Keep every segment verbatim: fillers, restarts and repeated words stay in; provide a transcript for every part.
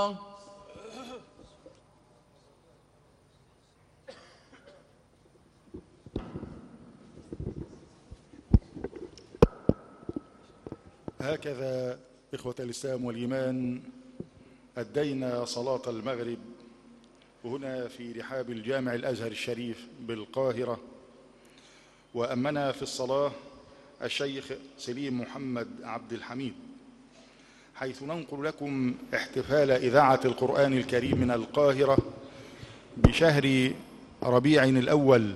هكذا إخوة الإسلام والإيمان أدينا صلاة المغرب هنا في رحاب الجامع الأزهر الشريف بالقاهرة، وأمنا في الصلاة الشيخ سليم محمد عبد الحميد، حيث ننقل لكم احتفال إذاعة القرآن الكريم من القاهرة بشهر ربيع الأول،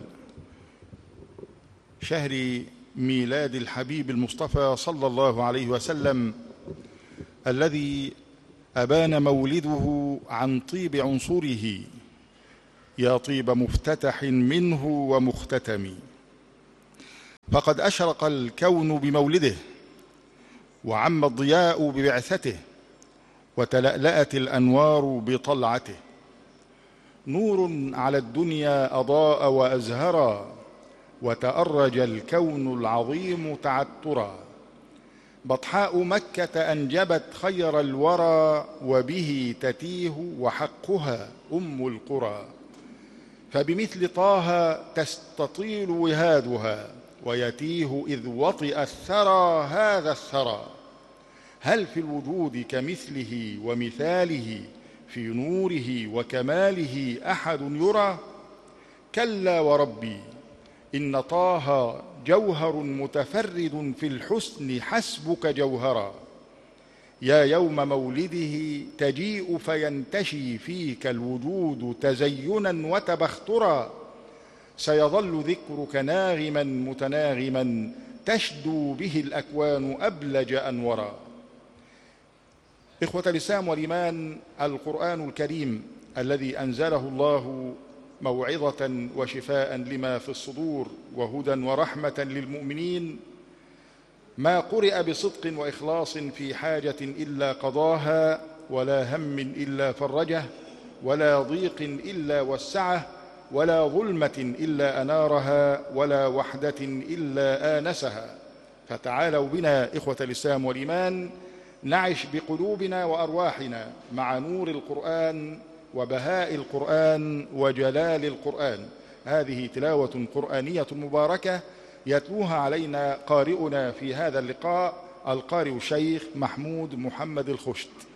شهر ميلاد الحبيب المصطفى صلى الله عليه وسلم، الذي أبان مولده عن طيب عنصره، يا طيب مفتتح منه ومختتم. فقد أشرق الكون بمولده، وعم الضياء ببعثته، وتلألأت الأنوار بطلعته. نور على الدنيا أضاء وأزهرا، وتأرج الكون العظيم تعترا. بطحاء مكة أنجبت خير الورى، وبه تتيه وحقها أم القرى. فبمثل طه تستطيل وهادها، ويتيه إذ وطئ الثرى هذا الثرى. هل في الوجود كمثله ومثاله، في نوره وكماله أحد يرى؟ كلا وربي إن طه جوهر متفرد في الحسن حسبك جوهرا. يا يوم مولده تجيء فينتشي فيك الوجود تزينا وتبخترا. سيظل ذكرك ناغما متناغما، تشدو به الأكوان أبلج أنورا. إخوة الإسلام والإيمان، القرآن الكريم الذي أنزله الله موعظة وشفاء لما في الصدور وهدى ورحمة للمؤمنين، ما قرئ بصدق وإخلاص في حاجة إلا قضاها، ولا هم إلا فرجه، ولا ضيق إلا وسعه، ولا ظلمة إلا أنارها، ولا وحدة إلا آنسها. فتعالوا بنا إخوة الإسلام والإيمان نعش بقلوبنا وأرواحنا مع نور القرآن وبهاء القرآن وجلال القرآن. هذه تلاوة قرآنية مباركة يتلوها علينا قارئنا في هذا اللقاء القارئ الشيخ محمود محمد الخشت.